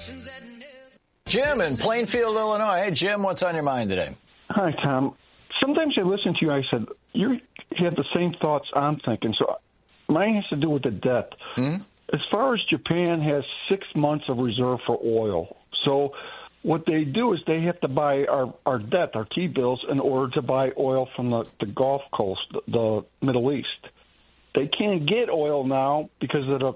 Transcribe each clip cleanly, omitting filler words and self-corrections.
Jim in Plainfield, Illinois. Hey, Jim, what's on your mind today? Hi, Tom. Sometimes I listen to you, I said, you have the same thoughts I'm thinking. So mine has to do with the debt. Mm-hmm. As far as Japan has 6 months of reserve for oil. So what they do is they have to buy our debt, our T-bills, in order to buy oil from the Gulf Coast, the Middle East. They can't get oil now because of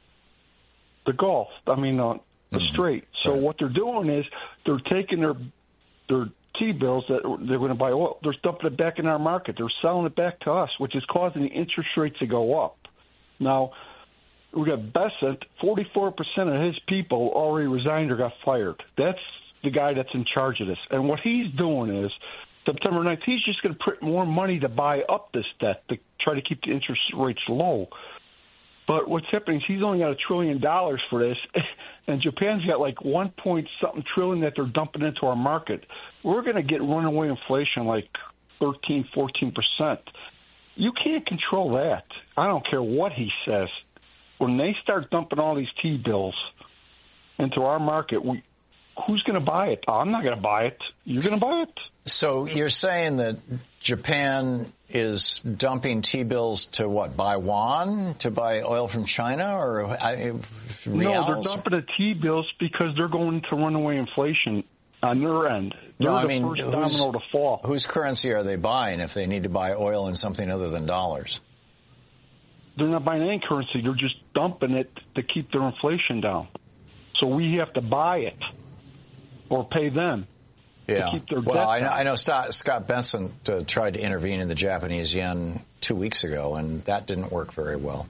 the Gulf, the Strait. So what they're doing is they're taking their T-bills that they're going to buy oil, they're dumping it back in our market. They're selling it back to us, which is causing the interest rates to go up. Now, we got Bessent, 44% of his people already resigned or got fired. That's the guy that's in charge of this. And what he's doing is, September 9th, he's just going to print more money to buy up this debt to try to keep the interest rates low. But what's happening is he's only got $1 trillion for this, and Japan's got like 1-point-something trillion that they're dumping into our market. We're going to get runaway inflation like 13, 14%. You can't control that. I don't care what he says. When they start dumping all these T-bills into our market, who's going to buy it? I'm not going to buy it. You're going to buy it? So you're saying that Japan is dumping T-bills to what, buy yuan, to buy oil from China, or reals? No, they're dumping the T-bills because they're going to runaway inflation on their end. They're the first domino to fall. Whose currency are they buying if they need to buy oil in something other than dollars? They're not buying any currency. They're just dumping it to keep their inflation down. So we have to buy it or pay them. Yeah. To keep their well, debt down. I know Scott Benson tried to intervene in the Japanese yen 2 weeks ago, and that didn't work very well.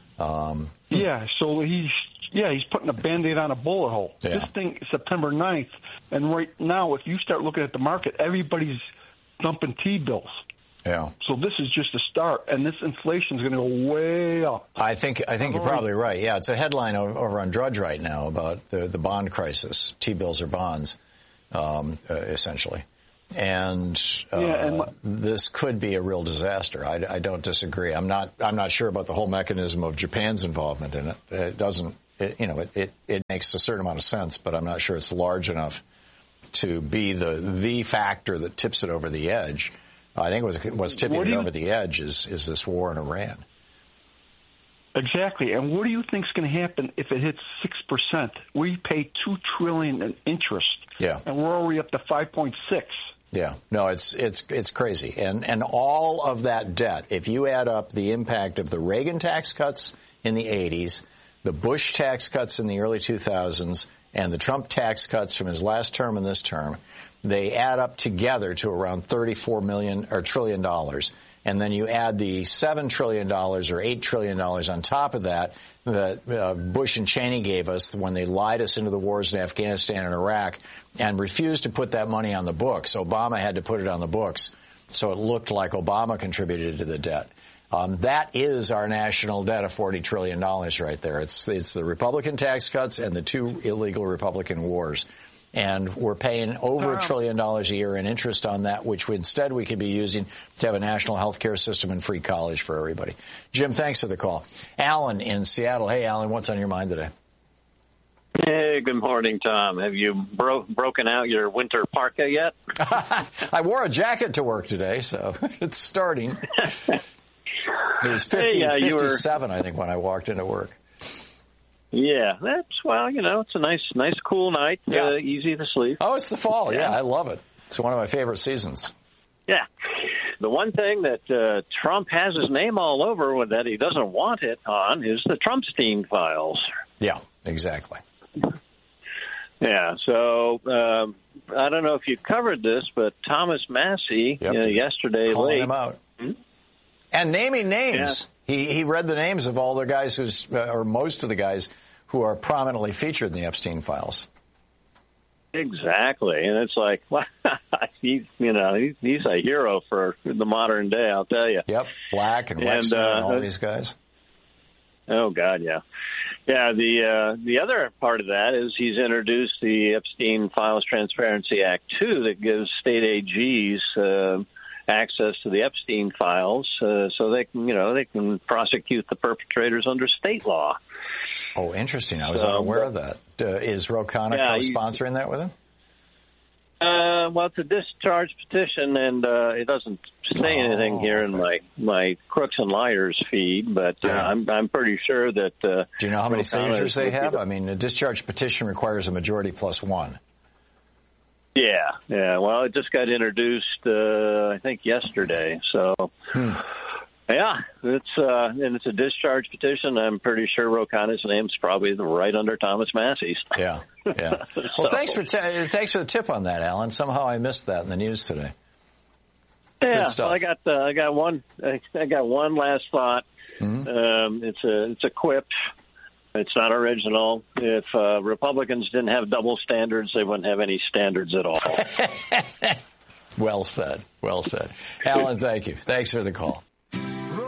Yeah, so he's putting a Band-Aid on a bullet hole. Yeah. This thing is September 9th, and right now, if you start looking at the market, everybody's dumping T-bills. Yeah. So this is just a start, and this inflation is going to go way up. I think you're probably right. Yeah, it's a headline over on Drudge right now about the bond crisis. T-bills are bonds, essentially. And this could be a real disaster. I don't disagree. I'm not sure about the whole mechanism of Japan's involvement in it. It doesn't. It makes a certain amount of sense, but I'm not sure it's large enough to be the factor that tips it over the edge. I think what's tipping it over the edge is this war in Iran. Exactly. And what do you think is going to happen if it hits 6%? We pay $2 trillion in interest. Yeah. And we're already up to 5.6. Yeah. No, it's crazy. And all of that debt, if you add up the impact of the Reagan tax cuts in the 80s, the Bush tax cuts in the early 2000s, and the Trump tax cuts from his last term and this term, they add up together to around $34 trillion. And then you add the $7 trillion or $8 trillion on top of that Bush and Cheney gave us when they lied us into the wars in Afghanistan and Iraq and refused to put that money on the books. Obama had to put it on the books. So it looked like Obama contributed to the debt. That is our national debt of $40 trillion right there. It's the Republican tax cuts and the two illegal Republican wars. And we're paying over $1 trillion a year in interest on that, which instead we could be using to have a national health care system and free college for everybody. Jim, thanks for the call. Alan in Seattle. Hey, Alan, what's on your mind today? Hey, good morning, Tom. Have you broken out your winter parka yet? I wore a jacket to work today, so it's starting. It was 57, I think, when I walked into work. Yeah, it's a nice, cool night. Yeah. Easy to sleep. Oh, it's the fall. Yeah, I love it. It's one of my favorite seasons. Yeah. The one thing that Trump has his name all over that he doesn't want it on is the Trumpstein files. Yeah, exactly. Yeah, so I don't know if you covered this, but Thomas Massie yesterday calling late. him out. And naming names. Yeah. He read the names of all the guys or most of the guys who are prominently featured in the Epstein files. Exactly, and it's like, well, he's a hero for the modern day, I'll tell you. Yep, Black and Wexner and all these guys. Oh God, yeah. Yeah, the other part of that is he's introduced the Epstein Files Transparency Act 2 that gives state AGs access to the Epstein files, so they can prosecute the perpetrators under state law. Oh, interesting. I was unaware of that. Is Ro Khanna co-sponsoring that with him? Well, it's a discharge petition, and it doesn't say anything here in my Crooks and Liars feed, but I'm pretty sure that... Do you know how many signatures they have? I mean, a discharge petition requires a majority plus one. Yeah. Well, it just got introduced, I think, yesterday. So, yeah, it's a discharge petition. I'm pretty sure Ro Khanna's name's probably right under Thomas Massey's. Yeah. Well, thanks for the tip on that, Alan. Somehow I missed that in the news today. Yeah, good stuff. Well, I got one last thought. Mm-hmm. It's a quip. It's not original. If Republicans didn't have double standards, they wouldn't have any standards at all. Well said. Alan, thank you. Thanks for the call.